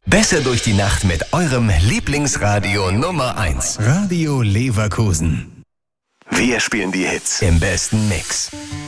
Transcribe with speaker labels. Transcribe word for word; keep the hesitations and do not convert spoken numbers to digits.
Speaker 1: Besser durch die Nacht mit eurem Lieblingsradio Nummer eins. Radio Leverkusen. Wir spielen die Hits im besten Mix.